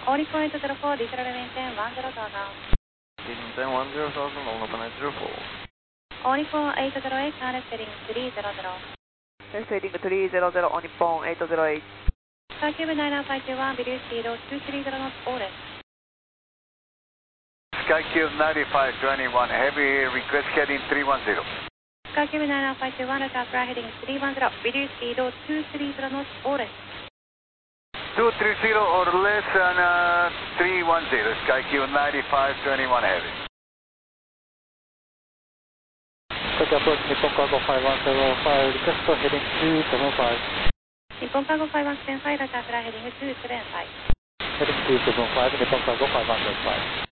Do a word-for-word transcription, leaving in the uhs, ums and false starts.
All point zero four, diesel maintain one zero thousand. Maintain one zero thousand, all open eight zero four. All point eight zero eight, current heading three zero zero. Current heading three zero zero, all point eight zero eight. SkyCube nine nine five two one, video speed two three zero knots, all left. SkyCube ninety-five twenty-one, heavy request heading three one zero. SkyCube nine nine five two one, transfer heading three one zero, video speed two three zero knots, all left. two three zero or less and uh, three one zero, SkyCube ninety-five twenty-one heavy. Skycube approach Nippon Cargo five one seven five, request for heading two seven five. Nippon Cargo five one seven five, transfer heading two seven five. Heading two seven five, Nippon Cargo five one seven five.